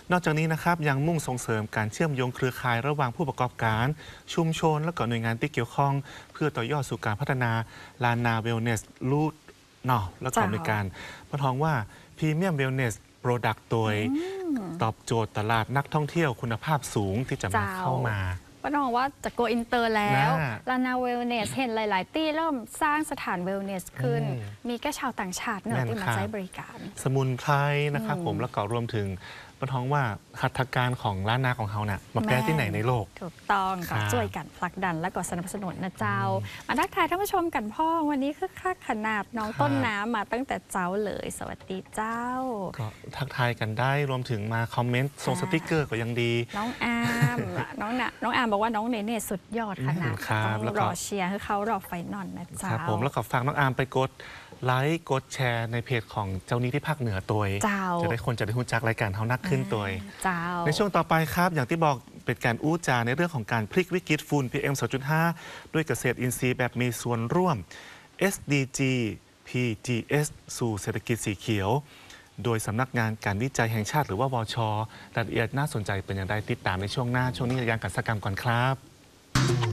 นอกจากนี้นะครับยังมุ่งส่งเสริมการเชื่อมโยงเครือข่ายระหว่างผู้ประกอบการชุมชนและก็หน่วยงานที่เกี่ยวข้องเพื่อต่อยอดสู่การพัฒนาลานาเวลเนสรูทเนาะแล้วก็มีการประท้องว่าพรีเมียมเวลเนสโปรดักต์โดยตอบโจทย์ตลาดนักท่องเที่ยวคุณภาพสูงที่จะมาเข้ามาป้าน้องว่าจะโกอินเตอร์แล้วลานาเวลเนสเห็นหลายๆที่เริ่มสร้างสถานเวลเนสขึ้นมีแค่ชาวต่างชาติเนอะที่มาใช้บริการสมุนไพรนะครับผมแล้วก็รวมถึงป้าท้องว่าหัตถการของร้านนาของเขาเนี่ยมาแปลที่ไหนในโลกถูกต้องก็ช่วยกันผลักดันและก็สนับสนุนนะเจ้ามาทักทายท่านผู้ชมกันพ่อวันนี้คือคักขนาดน้องต้นน้ำมาตั้งแต่เจ้าเลยสวัสดีเจ้าก็ทักทายกันได้รวมถึงมาคอมเมนต์ส่งสติกเกอร์ก็ยังดีน้องอาร์มน้องอาร์มบอกว่าน้องเนเน่สุดยอดขนาดต้องรอเชียร์ให้เขารอไฟนอลนะเจ้าครับผมแล้วก็ฝากน้องอาร์มไปกดไลค์กดแชร์ในเพจของเจ้านี้ที่ภาคเหนือตัวจะได้คนจะได้รู้จักรายการเขานักขึ้นตัวในช่วงต่อไปครับอย่างที่บอกเป็นการอู้จาในเรื่องของการพลิกวิกฤตฝุ่น PM 2.5 ด้วยเกษตรอินทรีย์แบบมีส่วนร่วม SDG PGS สู่เศรษฐกิจสีเขียวโดยสำนักงานการวิจัยแห่งชาติหรือว่าวช.รายละเอียดน่าสนใจเป็นอย่างไรติดตามในช่วงหน้าช่วงนี้ยังกันสักกรรมก่อนครับ